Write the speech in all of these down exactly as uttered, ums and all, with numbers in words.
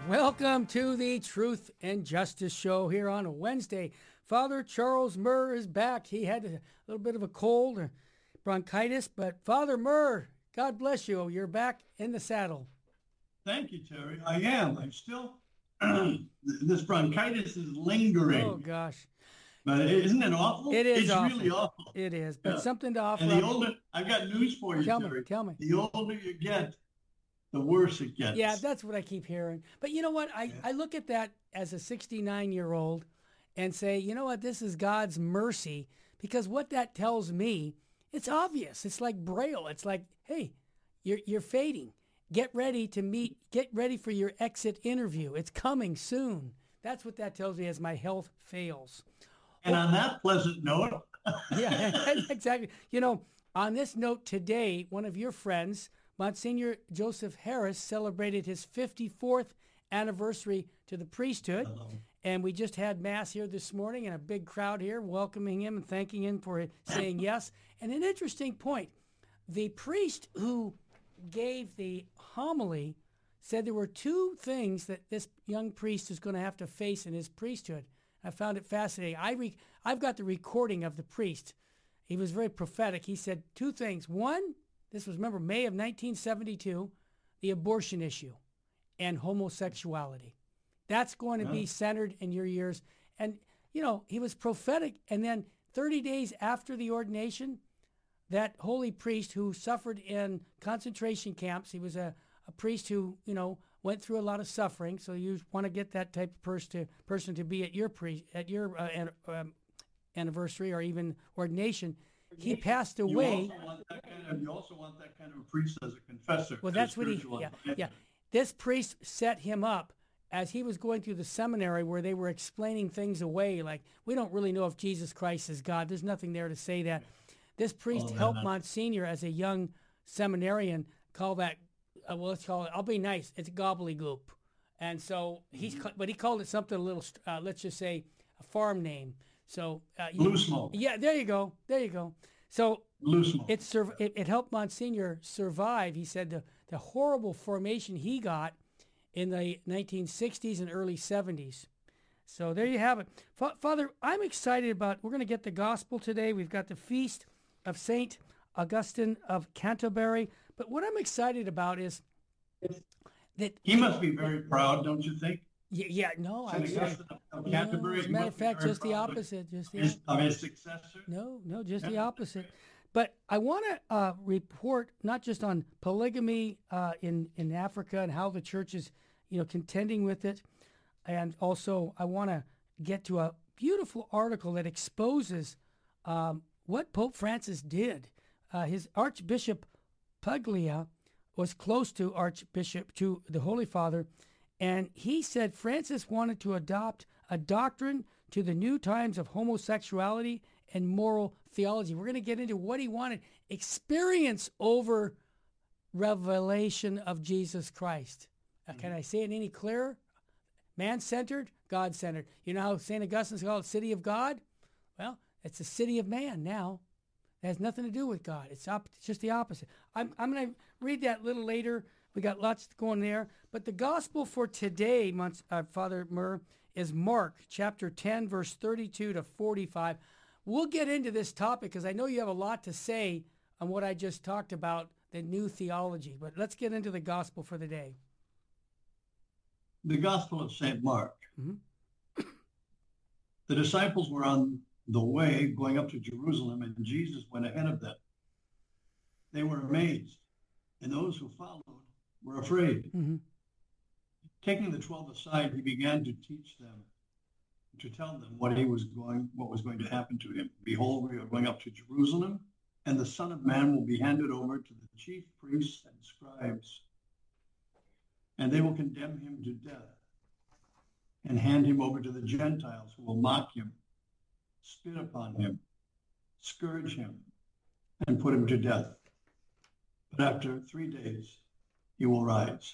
Welcome to the Truth and Justice Show here on a Wednesday. Father Charles Murr is back. He had a little bit of a cold, or bronchitis, but Father Murr, God bless you. You're back in the saddle. Thank you, Terry. I am. I'm still, this bronchitis is lingering. Oh, gosh. But isn't it awful? It is It's awful. really awful. It is, but Yeah. something to offer And the up. older, I've got news for you, Tell Terry. me, tell me. The older you get, the worse it gets. Yeah, that's what I keep hearing. But you know what? I, Yeah. I look at that as a sixty-nine-year-old and say, you know what? This is God's mercy, because what that tells me, it's obvious. It's like Braille. It's like, hey, you're you're fading. Get ready to meet. Get ready for your exit interview. It's coming soon. That's what that tells me as my health fails. And on that pleasant note, Yeah, exactly. You know, on this note today, one of your friends, Monsignor Joseph Harris, celebrated his fifty-fourth anniversary to the priesthood. Hello. And we just had Mass here this morning, and a big crowd here welcoming him and thanking him for saying yes. And an interesting point, the priest who gave the homily said there were two things that this young priest is going to have to face in his priesthood. I found it fascinating. I re- I've got the recording of the priest. He was very prophetic. He said two things. One, this was, remember, May of nineteen seventy-two, the abortion issue and homosexuality. That's going to Yeah. be centered in your years. And, you know, he was prophetic. And then thirty days after the ordination, that holy priest who suffered in concentration camps, he was a, a priest who, you know, went through a lot of suffering. So you want to get that type of person to, person to be at your pre, at your uh, an, um, anniversary or even ordination. He passed you away. also want that kind of, you also want that kind of a priest as a confessor. Well, as that's what he, spiritual yeah, advisor. yeah. This priest set him up as he was going through the seminary where they were explaining things away. Like, we don't really know if Jesus Christ is God. There's nothing there to say that. This priest Oh, helped man. Monsignor as a young seminarian call that, uh, well, let's call it, I'll be nice, it's gobbledygook. And so he's, ca- but he called it something a little, st- uh, let's just say, a farm name. So, uh, you- Blue smoke. yeah, there you go. There you go. So Blue smoke. it, sur- it it helped Monsignor survive. He said the, the horrible formation he got in the nineteen sixties and early seventies. So there you have it. Fa- Father, I'm excited about, we're going to get the gospel today. We've got the feast of Saint Augustine of Canterbury. But what I'm excited about is that... He must be very proud, don't you think? Yeah, yeah no, I Saint was... Augustine of No, Canterbury. as a he matter must of be fact, very just the proud of opposite. Just the His, of his successor. No, no, just the Yeah. opposite. But I want to uh, report not just on polygamy uh, in in Africa and how the church is, you know, contending with it, and also I want to get to a beautiful article that exposes um, what Pope Francis did. Uh, his Archbishop Puglia was close to Archbishop to the Holy Father, and he said Francis wanted to adopt a doctrine to the new times of homosexuality and moral theology. We're going to get into what he wanted. Experience over revelation of Jesus Christ. Uh, can I say it any clearer? Man-centered, God-centered. You know how Saint Augustine's called City of God? Well, it's a city of man now. It has nothing to do with God. It's, op- it's just the opposite. I'm, I'm going to read that a little later. We got lots going there. But the gospel for today, Mons- uh, Father Murr, is Mark chapter ten, verse thirty-two to forty-five. We'll get into this topic because I know you have a lot to say on what I just talked about, the new theology. But let's get into the gospel for the day. The Gospel of Saint Mark. Mhm. The disciples were on the way going up to Jerusalem, and Jesus went ahead of them. They were amazed, and those who followed were afraid. Mm-hmm. Taking the twelve aside, he began to teach them, to tell them what he was going, what was going to happen to him. Behold, we are going up to Jerusalem, and the Son of Man will be handed over to the chief priests and scribes, and they will condemn him to death and hand him over to the Gentiles, who will mock him, spit upon him, scourge him, and put him to death. But after three days, he will rise.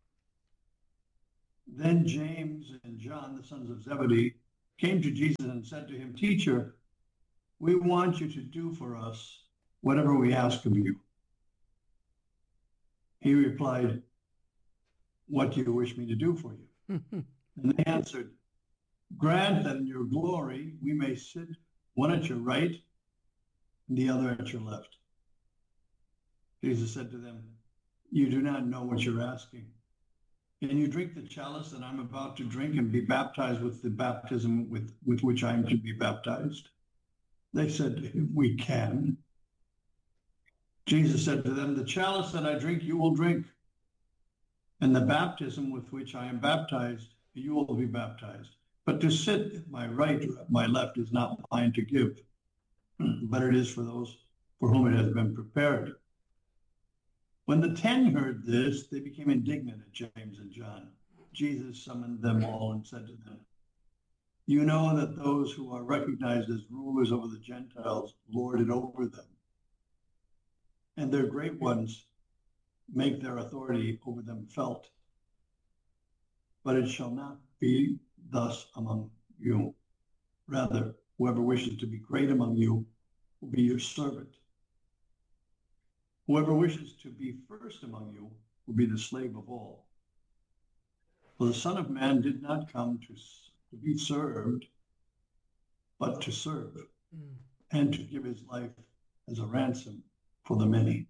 Then James and John, the sons of Zebedee, came to Jesus and said to him, "Teacher, we want you to do for us whatever we ask of you." He replied, "What do you wish me to do for you?" And they answered, grant that in your glory we may sit one at your right and the other at your left. Jesus said to them, you do not know what you're asking. Can you drink the chalice that I'm about to drink and be baptized with the baptism with, with which I am to be baptized? They said, we can. Jesus said to them, the chalice that I drink, you will drink. And the baptism with which I am baptized, you will be baptized. But to sit at my right or at my left is not mine to give, but it is for those for whom it has been prepared. When the ten heard this, they became indignant at James and John. Jesus summoned them all and said to them, you know that those who are recognized as rulers over the Gentiles lord it over them, and their great ones make their authority over them felt. But it shall not be thus among you. Rather, whoever wishes to be great among you will be your servant. Whoever wishes to be first among you will be the slave of all. For the Son of Man did not come to, to be served, but to serve, mm. and to give his life as a ransom for the many.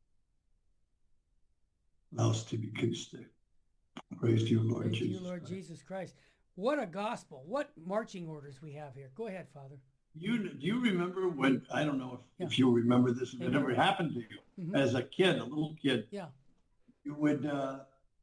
Laus tibi Christe. Praise to you, Lord Praise Jesus. to you, Lord Christ. Jesus Christ. What a gospel. What marching orders we have here. Go ahead, Father. You, do you remember when, I don't know if, Yeah. if you remember this, if it Maybe. ever happened to you, Mm-hmm. as a kid, a little kid, Yeah. you would, uh,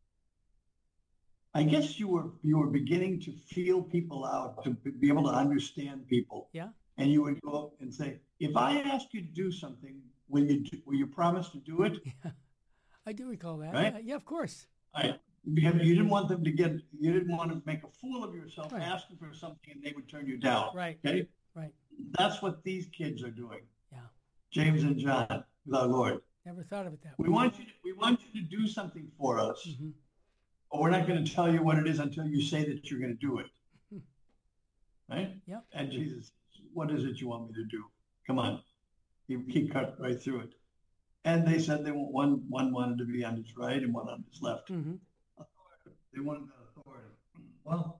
I guess you were, you were beginning to feel people out, to be able to understand people. Yeah. And you would go up and say, if I ask you to do something, will you, do, will you promise to do it? Yeah. I do recall that. Right? Yeah, yeah, of course. I, because you didn't want them to get, you didn't want to make a fool of yourself, Right. asking for something and they would turn you down. Right. Okay? Right. That's what these kids are doing. Yeah. James and John, with our Lord. Never thought of it that We way. want you to, we want you to do something for us, Mm-hmm. but we're not going to tell you what it is until you say that you're going to do it. Right? Yep. And Jesus, what is it you want me to do? Come on. He, he cut right through it. And they said they want one, one wanted to be on his right and one on his left. Mm-hmm. They wanted that authority. Well,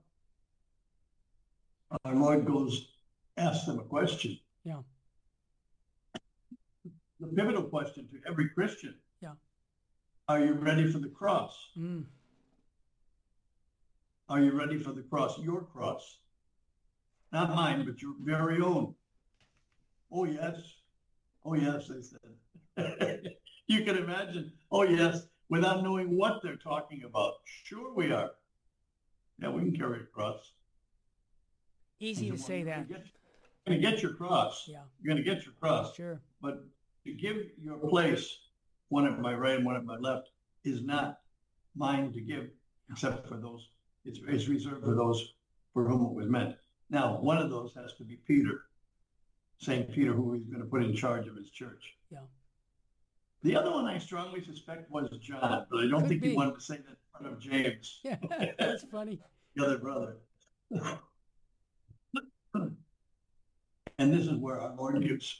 our Lord goes, asks them a question. Yeah. The pivotal question to every Christian. Yeah. Are you ready for the cross? Mm. Are you ready for the cross? Your cross. Not mine, but your very own. Oh, yes. Oh, yes, they said. You can imagine, oh, yes, without knowing what they're talking about. Sure we are. Yeah, we can carry a cross. Easy to say that. You're going to get your cross. Yeah. You're going to get your cross. Sure. But to give your place, one at my right and one at my left, is not mine to give, except for those. It's, it's reserved for those for whom it was meant. Now, one of those has to be Peter, Saint Peter, who he's going to put in charge of his church. Yeah. The other one I strongly suspect was John, but I don't Could think be. he wanted to say that in front of James, Yeah. That's funny. the other brother. And this is where our Lord gives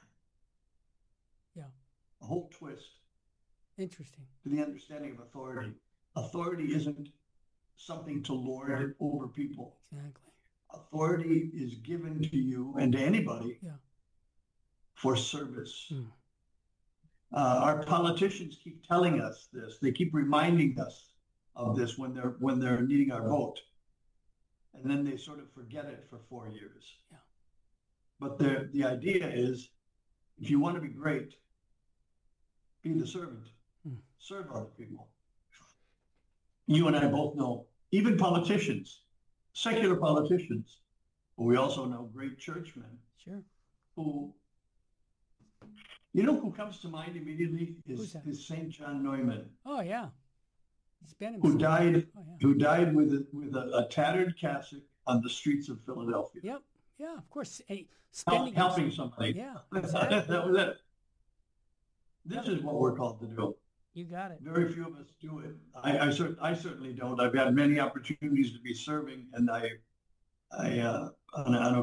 Yeah. a whole twist Interesting. to the understanding of authority. Authority isn't something to lord over people. Exactly. Authority is given to you and to anybody Yeah. for service. Hmm. Uh, our politicians keep telling us this. They keep reminding us of this when they're when they're needing our vote, and then they sort of forget it for four years. Yeah. But the the idea is, if you want to be great, be the servant. Hmm. Serve other people. You and I both know, even politicians, secular politicians, but we also know great churchmen Sure. who, you know who comes to mind immediately Who's is, that? is Saint John Neumann, Oh, yeah. He's been who himself. died Oh, yeah. who died with a, with a, a tattered cassock on the streets of Philadelphia, Yep. Yeah, of course. Hey, Help, spending helping somebody. Yeah, that exactly. was it. This is what we're called to do. You got it. Very few of us do it. I, I, cer- I certainly don't. I've had many opportunities to be serving, and I, I uh, on, a, on a